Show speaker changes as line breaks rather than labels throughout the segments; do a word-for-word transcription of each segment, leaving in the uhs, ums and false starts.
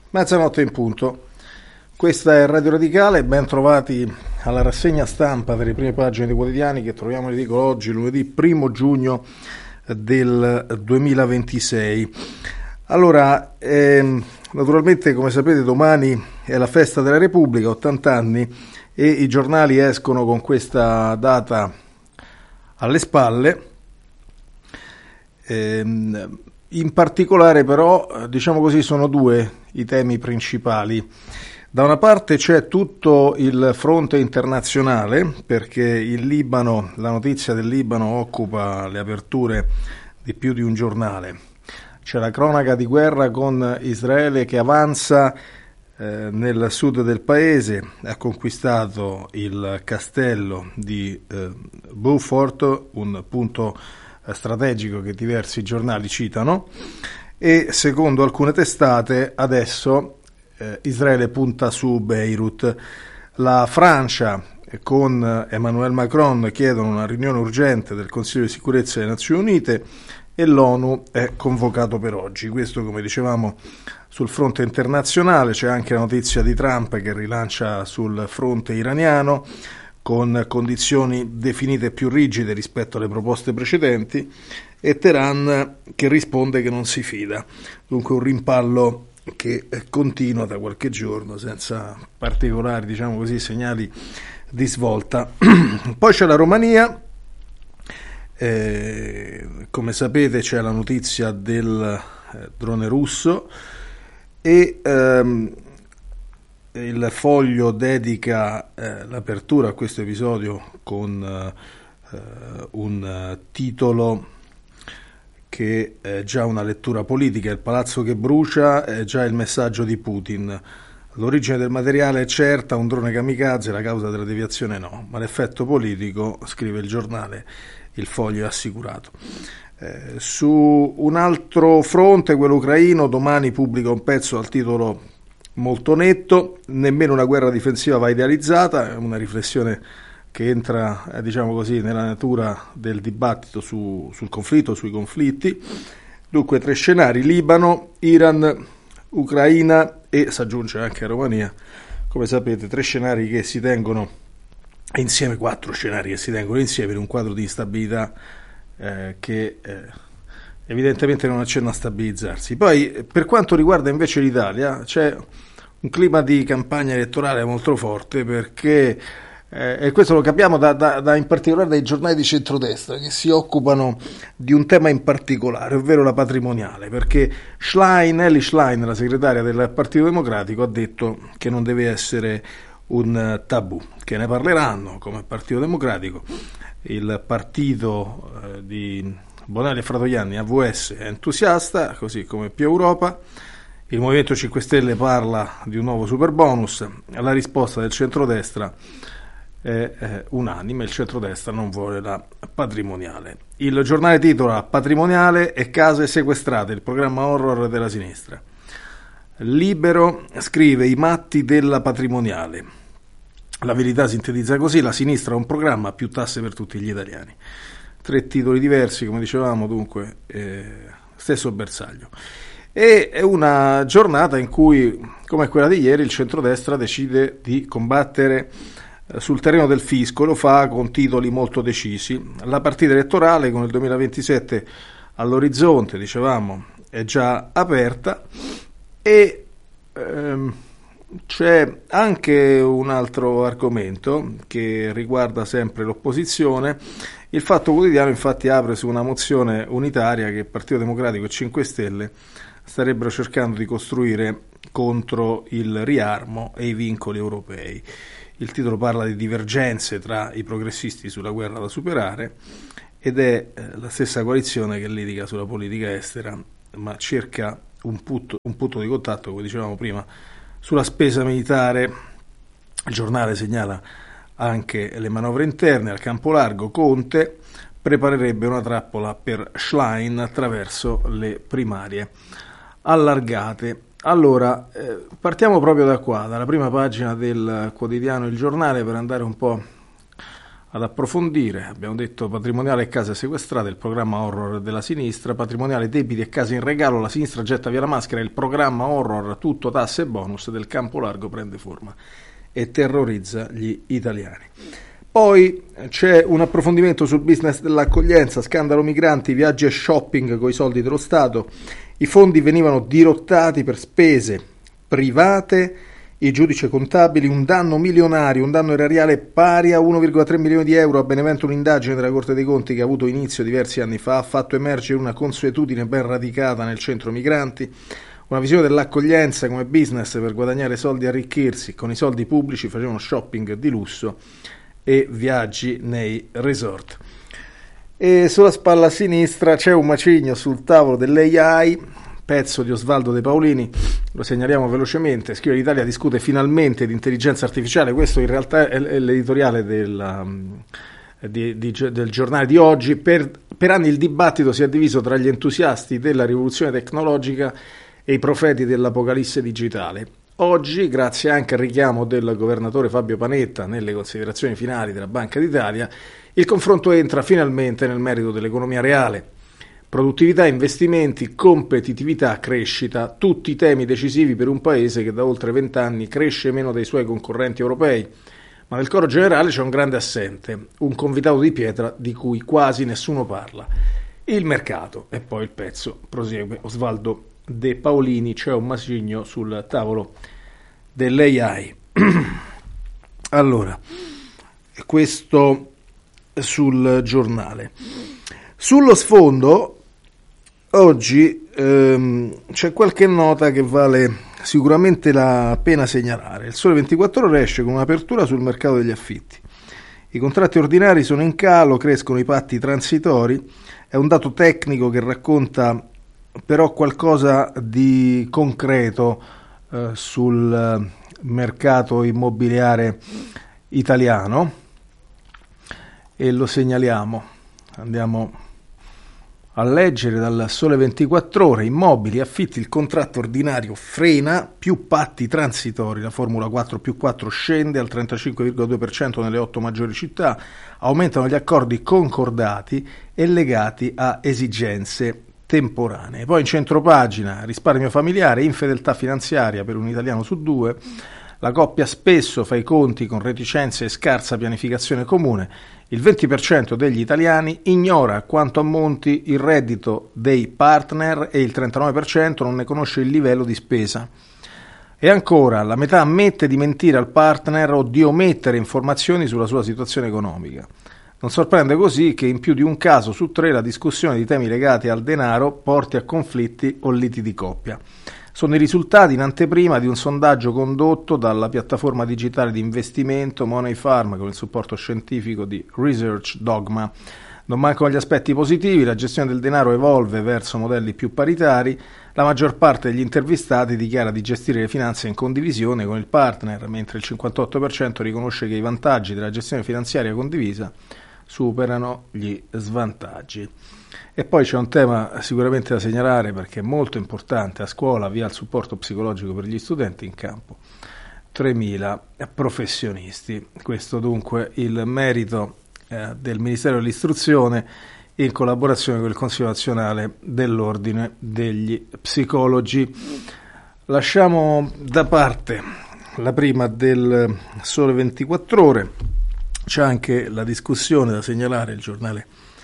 Mezzanotte in punto. Questa è Radio Radicale, ben trovati alla rassegna stampa delle prime pagine dei quotidiani che troviamo in edicola oggi, lunedì primo giugno del duemilaventisei. Allora, ehm, naturalmente come sapete domani è la festa della Repubblica, ottanta anni, e i giornali escono con questa data alle spalle. Ehm, in particolare però, diciamo così, sono due i temi principali. Da una parte c'è tutto il fronte internazionale, perché il Libano, la notizia del Libano occupa le aperture di più di un giornale. C'è la cronaca di guerra con Israele che avanza eh, nel sud del paese, ha conquistato il castello di eh, Beaufort, un punto eh, strategico che diversi giornali citano, e secondo alcune testate adesso Eh, Israele punta su Beirut. La Francia eh, con Emmanuel Macron chiedono una riunione urgente del Consiglio di sicurezza delle Nazioni Unite e l'ONU è convocato per oggi. Questo, come dicevamo, sul fronte internazionale. C'è anche la notizia di Trump che rilancia sul fronte iraniano con condizioni definite più rigide rispetto alle proposte precedenti, e Teheran che risponde che non si fida. Dunque un rimpallo che continua da qualche giorno senza particolari, diciamo così, segnali di svolta. Poi c'è la Romania, eh, come sapete c'è la notizia del eh, drone russo e ehm, il Foglio dedica eh, l'apertura a questo episodio con eh, un titolo che è già una lettura politica. Il palazzo che brucia è già il messaggio di Putin. L'origine del materiale è certa, un drone kamikaze, la causa della deviazione no, ma l'effetto politico, scrive il giornale, il Foglio è assicurato. Eh, su un altro fronte, quello ucraino, domani pubblica un pezzo dal titolo molto netto: nemmeno una guerra difensiva va idealizzata, è una riflessione che entra, eh, diciamo così, nella natura del dibattito su, sul conflitto, sui conflitti. Dunque tre scenari: Libano, Iran, Ucraina e si aggiunge anche Romania. Come sapete, tre scenari che si tengono insieme, quattro scenari che si tengono insieme in un quadro di instabilità eh, che eh, evidentemente non accenna a stabilizzarsi. Poi, per quanto riguarda invece l'Italia, c'è un clima di campagna elettorale molto forte, perché Eh, e questo lo capiamo da, da, da in particolare dai giornali di centrodestra che si occupano di un tema in particolare, ovvero la patrimoniale, perché Schlein, Elly Schlein, la segretaria del Partito Democratico, ha detto che non deve essere un tabù, che ne parleranno come Partito Democratico. Il partito eh, di Bonelli e Fratoianni, A V S, è entusiasta, così come Più Europa. Il Movimento cinque Stelle parla di un nuovo superbonus. La risposta del centrodestra è eh, unanime: il centrodestra non vuole la patrimoniale. Il giornale titola: patrimoniale e case sequestrate, il programma horror della sinistra. Libero scrive: i matti della patrimoniale. La Verità sintetizza così: la sinistra ha un programma, più tasse per tutti gli italiani. Tre titoli diversi, come dicevamo, dunque eh, stesso bersaglio. E è una giornata in cui, come quella di ieri, il centrodestra decide di combattere sul terreno del fisco. Lo fa con titoli molto decisi. La partita elettorale con il duemilaventisette all'orizzonte, dicevamo, è già aperta, e ehm, c'è anche un altro argomento che riguarda sempre l'opposizione. Il Fatto Quotidiano infatti apre su una mozione unitaria che Partito Democratico e cinque Stelle starebbero cercando di costruire contro il riarmo e i vincoli europei. Il titolo parla di divergenze tra i progressisti sulla guerra da superare, ed è eh, la stessa coalizione che litiga sulla politica estera, ma cerca un punto, un punto di contatto, come dicevamo prima, sulla spesa militare. Il giornale segnala anche le manovre interne. Al campo largo Conte preparerebbe una trappola per Schlein attraverso le primarie allargate. Allora, eh, partiamo proprio da qua, dalla prima pagina del quotidiano Il Giornale, per andare un po' ad approfondire. Abbiamo detto patrimoniale e case sequestrate, il programma horror della sinistra, patrimoniale, debiti e case in regalo, la sinistra getta via la maschera, il programma horror tutto tasse e bonus del campo largo prende forma e terrorizza gli italiani. Poi c'è un approfondimento sul business dell'accoglienza, scandalo migranti, viaggi e shopping con i soldi dello Stato, i fondi venivano dirottati per spese private, i giudici contabili, un danno milionario, un danno erariale pari a uno virgola tre milioni di euro. A Benevento un'indagine della Corte dei Conti che ha avuto inizio diversi anni fa ha fatto emergere una consuetudine ben radicata nel centro migranti, una visione dell'accoglienza come business per guadagnare soldi e arricchirsi. Con i soldi pubblici facevano shopping di lusso e viaggi nei resort. E sulla spalla sinistra c'è un macigno sul tavolo dell'A I, pezzo di Osvaldo De Paolini, lo segnaliamo velocemente. Scrive: l'Italia discute finalmente di intelligenza artificiale. Questo in realtà è l'editoriale del, di, di, del giornale di oggi. Per, per anni il dibattito si è diviso tra gli entusiasti della rivoluzione tecnologica e i profeti dell'apocalisse digitale. Oggi, grazie anche al richiamo del governatore Fabio Panetta nelle considerazioni finali della Banca d'Italia, il confronto entra finalmente nel merito dell'economia reale. Produttività, investimenti, competitività, crescita, tutti temi decisivi per un paese che da oltre vent'anni cresce meno dei suoi concorrenti europei. Ma nel coro generale c'è un grande assente, un convitato di pietra di cui quasi nessuno parla: il mercato. E poi il pezzo prosegue. Osvaldo De Paolini, c'è un macigno sul tavolo dell'A I. Allora, questo sul giornale. Sullo sfondo oggi ehm, c'è qualche nota che vale sicuramente la pena segnalare. Il Sole ventiquattro Ore esce con un'apertura sul mercato degli affitti. I contratti ordinari sono in calo, crescono i patti transitori. È un dato tecnico che racconta però qualcosa di concreto eh, sul mercato immobiliare italiano e lo segnaliamo. Andiamo a leggere dal Sole ventiquattro Ore: immobili, affitti, il contratto ordinario frena, più patti transitori, la formula quattro più quattro scende al trentacinque virgola due per cento nelle otto maggiori città, aumentano gli accordi concordati e legati a esigenze temporanee. Poi in centropagina: risparmio familiare, infedeltà finanziaria per un italiano su due, la coppia spesso fa i conti con reticenze e scarsa pianificazione comune, il venti per cento degli italiani ignora quanto ammonti il reddito dei partner e il trentanove per cento non ne conosce il livello di spesa. E ancora, la metà ammette di mentire al partner o di omettere informazioni sulla sua situazione economica. Non sorprende così che in più di un caso su tre la discussione di temi legati al denaro porti a conflitti o liti di coppia. Sono i risultati in anteprima di un sondaggio condotto dalla piattaforma digitale di investimento Money Farm con il supporto scientifico di Research Dogma. Non mancano gli aspetti positivi: la gestione del denaro evolve verso modelli più paritari, la maggior parte degli intervistati dichiara di gestire le finanze in condivisione con il partner, mentre il cinquantotto per cento riconosce che i vantaggi della gestione finanziaria condivisa superano gli svantaggi. E poi c'è un tema sicuramente da segnalare perché è molto importante: a scuola via il supporto psicologico per gli studenti, in campo tremila professionisti. Questo dunque il merito eh, del Ministero dell'Istruzione in collaborazione con il Consiglio nazionale dell'Ordine degli Psicologi. Lasciamo da parte la prima del Sole ventiquattro Ore. C'è anche la discussione da segnalare. Il giornale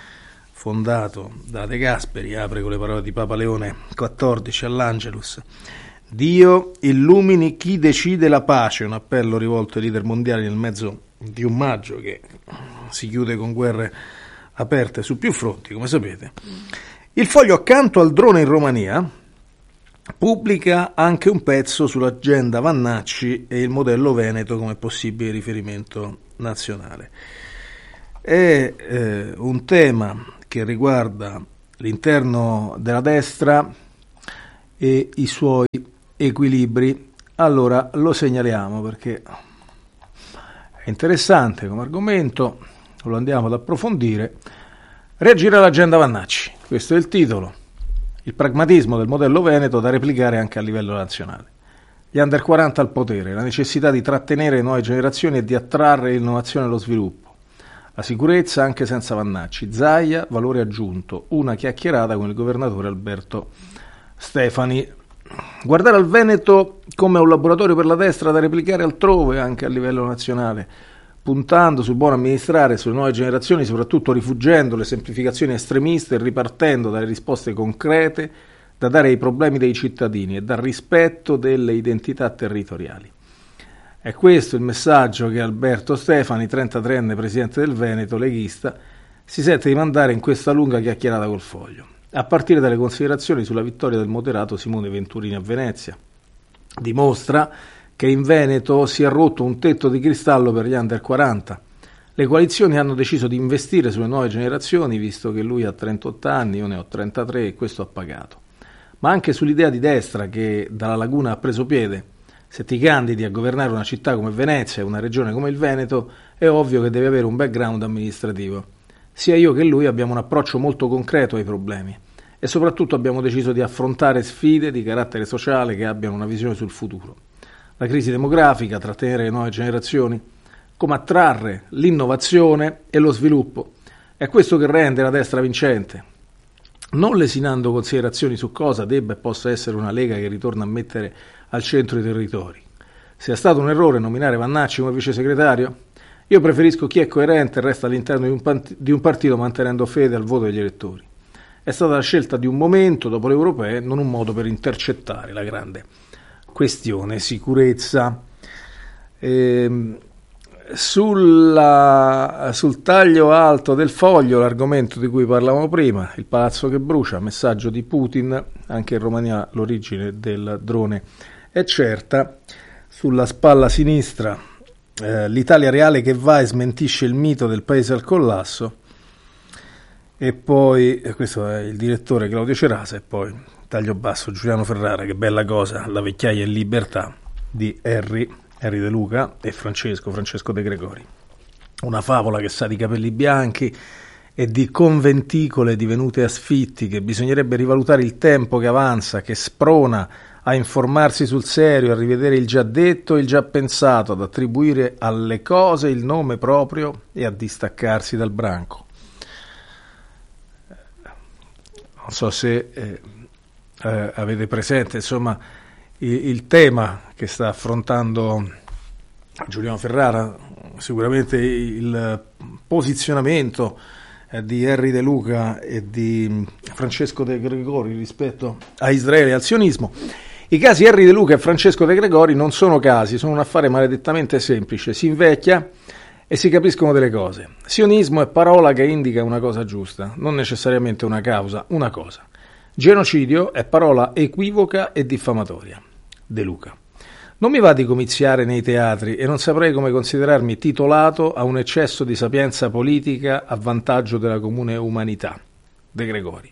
fondato da De Gasperi apre con le parole di Papa Leone quattordici all'Angelus: Dio illumini chi decide la pace, un appello rivolto ai leader mondiali nel mezzo di un maggio che si chiude con guerre aperte su più fronti, come sapete. Il Foglio, accanto al drone in Romania, pubblica anche un pezzo sull'agenda Vannacci e il modello Veneto come possibile riferimento nazionale. È eh, un tema che riguarda l'interno della destra e i suoi equilibri. Allora lo segnaliamo perché è interessante come argomento, lo andiamo ad approfondire. Reagire all'agenda Vannacci, questo è il titolo. Il pragmatismo del modello Veneto da replicare anche a livello nazionale. Gli under quaranta al potere, la necessità di trattenere le nuove generazioni e di attrarre l'innovazione e lo sviluppo. La sicurezza anche senza Vannacci. Zaia, valore aggiunto. Una chiacchierata con il governatore Alberto Stefani. Guardare al Veneto come un laboratorio per la destra da replicare altrove, anche a livello nazionale, puntando sul buon amministrare, sulle nuove generazioni, soprattutto rifuggendo le semplificazioni estremiste e ripartendo dalle risposte concrete da dare ai problemi dei cittadini e dal rispetto delle identità territoriali. È questo il messaggio che Alberto Stefani, trentatreenne presidente del Veneto, leghista, si sente di mandare in questa lunga chiacchierata col Foglio, a partire dalle considerazioni sulla vittoria del moderato Simone Venturini a Venezia. Dimostra che in Veneto si è rotto un tetto di cristallo per gli under quaranta. Le coalizioni hanno deciso di investire sulle nuove generazioni, visto che lui ha trentotto anni, io ne ho trentatré e questo ha pagato. Ma anche sull'idea di destra che dalla Laguna ha preso piede. Se ti candidi a governare una città come Venezia e una regione come il Veneto, è ovvio che devi avere un background amministrativo. Sia io che lui abbiamo un approccio molto concreto ai problemi e soprattutto abbiamo deciso di affrontare sfide di carattere sociale che abbiano una visione sul futuro. La crisi demografica, trattenere le nuove generazioni, come attrarre l'innovazione e lo sviluppo. È questo che rende la destra vincente. Non lesinando considerazioni su cosa debba e possa essere una Lega che ritorna a mettere al centro i territori. Se è stato un errore nominare Vannacci come vice segretario, io preferisco chi è coerente e resta all'interno di un, pant- di un partito mantenendo fede al voto degli elettori. È stata la scelta di un momento dopo le europee, non un modo per intercettare la grande questione sicurezza. Ehm, Sulla, sul taglio alto del Foglio, l'argomento di cui parlavamo prima, il palazzo che brucia, messaggio di Putin, anche in Romania l'origine del drone è certa. Sulla spalla sinistra eh, l'Italia reale che va e smentisce il mito del paese al collasso, e poi eh, questo è il direttore Claudio Cerasa, e poi taglio basso Giuliano Ferrara, che bella cosa, La vecchiaia in libertà di Henry Henry De Luca e Francesco, Francesco De Gregori. Una favola che sa di capelli bianchi e di conventicole divenute asfitti, che bisognerebbe rivalutare il tempo che avanza, che sprona a informarsi sul serio, a rivedere il già detto e il già pensato, ad attribuire alle cose il nome proprio e a distaccarsi dal branco. Non so se eh, eh, avete presente, insomma, il tema che sta affrontando Giuliano Ferrara, sicuramente il posizionamento di Henry De Luca e di Francesco De Gregori rispetto a Israele e al sionismo. I casi Henry De Luca e Francesco De Gregori non sono casi, sono un affare maledettamente semplice, si invecchia e si capiscono delle cose. Sionismo è parola che indica una cosa giusta, non necessariamente una causa, una cosa. Genocidio è parola equivoca e diffamatoria. De Luca. Non mi va di comiziare nei teatri e non saprei come considerarmi titolato a un eccesso di sapienza politica a vantaggio della comune umanità. De Gregori.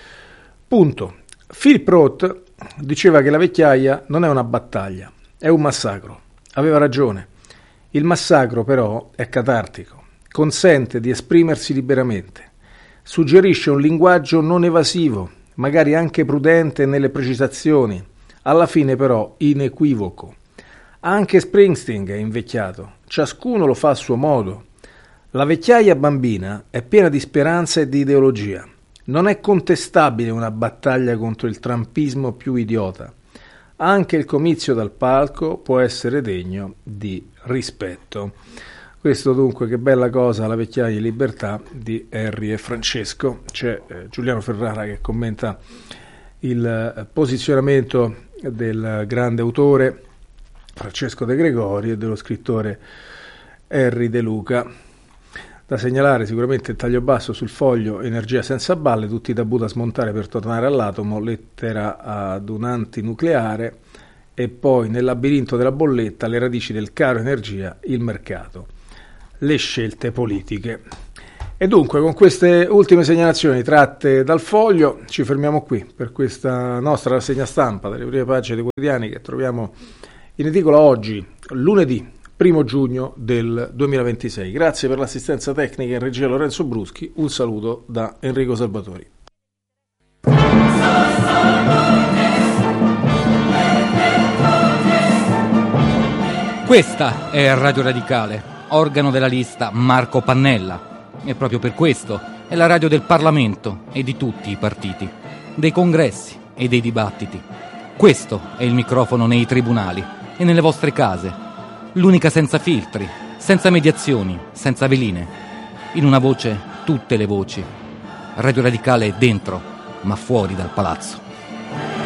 Punto. Philip Roth diceva che la vecchiaia non è una battaglia, è un massacro. Aveva ragione. Il massacro però è catartico, consente di esprimersi liberamente, suggerisce un linguaggio non evasivo, magari anche prudente nelle precisazioni, alla fine però inequivoco. Anche Springsteen è invecchiato, ciascuno lo fa a suo modo. La vecchiaia bambina è piena di speranza e di ideologia. Non è contestabile una battaglia contro il trumpismo più idiota. Anche il comizio dal palco può essere degno di rispetto. Questo dunque, che bella cosa, La vecchiaia in libertà di Henry e Francesco. C'è eh, Giuliano Ferrara che commenta il eh, posizionamento del grande autore Francesco De Gregori e dello scrittore Henry De Luca. Da segnalare sicuramente il taglio basso sul Foglio, Energia senza balle, tutti i tabù da smontare per tornare all'atomo, lettera ad un antinucleare, e poi nel labirinto della bolletta, le radici del caro energia, il mercato, le scelte politiche. E dunque, con queste ultime segnalazioni tratte dal Foglio ci fermiamo qui per questa nostra rassegna stampa delle prime pagine dei quotidiani che troviamo in edicola oggi, lunedì primo giugno del duemilaventisei. Grazie per l'assistenza tecnica in regia Lorenzo Bruschi, un saluto da Enrico Salvatori.
Questa è Radio Radicale, organo della lista Marco Pannella. e proprio per questo è la radio del Parlamento e di tutti i partiti, dei congressi e dei dibattiti. Questo è il microfono nei tribunali e nelle vostre case, l'unica senza filtri, senza mediazioni, senza veline. In una voce, tutte le voci. Radio Radicale è dentro, ma fuori dal palazzo.